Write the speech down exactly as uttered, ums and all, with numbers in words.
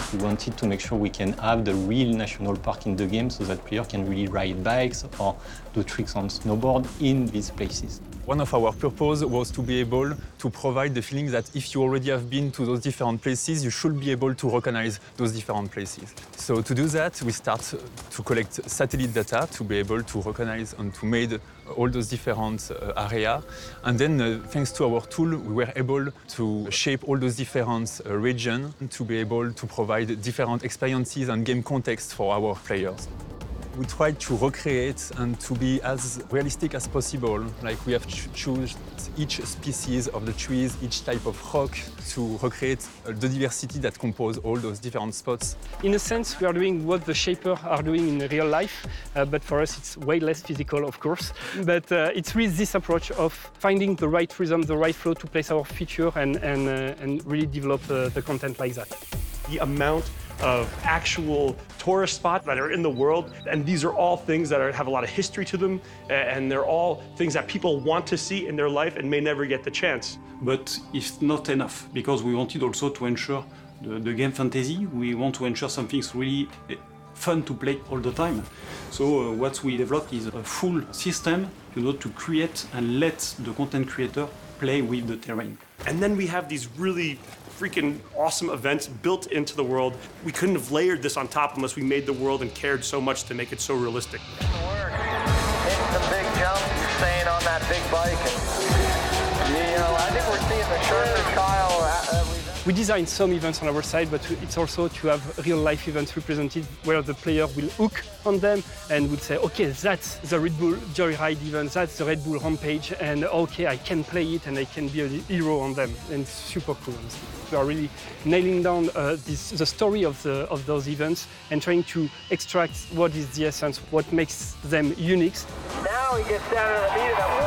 We wanted to make sure we can have the real national park in the game so that players can really ride bikes or do tricks on snowboard in these places. One of our purposes was to be able to provide the feeling that if you already have been to those different places, you should be able to recognize those different places. So to do that, we start to collect satellite data to be able to recognize and to make all those different uh, areas. And then, uh, thanks to our tool, we were able to shape all those different uh, regions to be able to provide different experiences and game context for our players. We tried to recreate and to be as realistic as possible. Like we have to choose each species of the trees, each type of rock to recreate the diversity that compose all those different spots. In a sense, we are doing what the shapers are doing in real life, uh, but for us it's way less physical, of course. But uh, it's really this approach of finding the right rhythm, the right flow to place our feature and, and, uh, and really develop uh, the content like that. The amount of actual tourist spots that are in the world, and these are all things that are, have a lot of history to them, and they're all things that people want to see in their life and may never get the chance. But it's not enough, because we wanted also to ensure the, the game fantasy. We want to ensure something's really fun to play all the time. So uh, what we developed is a full system, you know, to create and let the content creator play with the terrain. And then we have these really freaking awesome events built into the world. We couldn't have layered this on top unless we made the world and cared so much to make it so realistic. Work. Hitting some big jumps, staying on that big bike. And, you know, I think we're seeing the sharper Kyle. Uh, we designed some events on our side, but it's also to have real-life events represented where the player will hook on them and will say, okay, that's the Red Bull Joyride event, that's the Red Bull Rampage, and okay, I can play it and I can be a hero on them. And it's super cool, honestly. We are really nailing down uh, this, the story of, the, of those events and trying to extract what is the essence, what makes them unique. Now he gets down to the meat of it.